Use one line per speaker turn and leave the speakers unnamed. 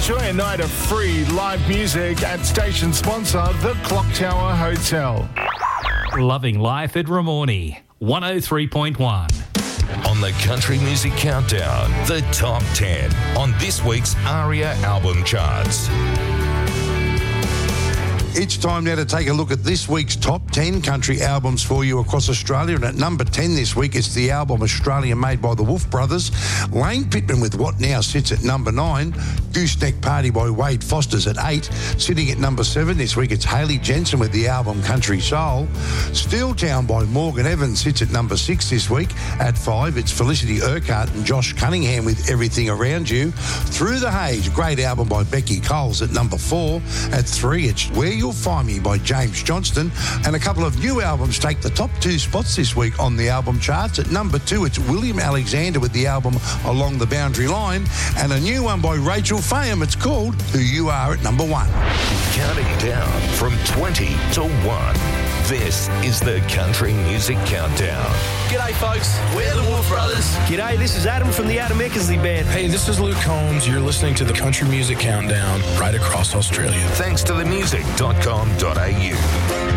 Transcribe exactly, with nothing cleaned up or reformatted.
Enjoy a night of free live music at station sponsor, the Clock Tower Hotel.
Loving life at Ramornie, one oh three point one.
On the Country Music Countdown, the top ten on this week's ARIA album charts.
It's time now to take a look at this week's top ten country albums for you across Australia. And at number ten this week, it's the album Australia made by the Wolf Brothers. Lane Pittman with What Now sits at number nine. Gooseneck Party by Wade Foster's at eight. Sitting at number seven this week, it's Hayley Jensen with the album Country Soul. Steel Town by Morgan Evans sits at number six this week. At five, it's Felicity Urquhart and Josh Cunningham with Everything Around You. Through the Haze, great album by Becky Coles at number four. At three, it's Where You'll Find Me by James Johnston. And a couple of new albums take the top two spots this week on the album charts. At number two, it's William Alexander with the album Along the Boundary Line. And a new one by Rachel Faham. It's called Who You Are at number one.
Counting down from twenty to one. This is the Country Music Countdown.
G'day, folks. We're the Wolf Brothers.
G'day, this is Adam from the Adam Eckersley Band.
Hey, this is Luke Combs. You're listening to the Country Music Countdown right across Australia.
Thanks to the music dot com dot a u.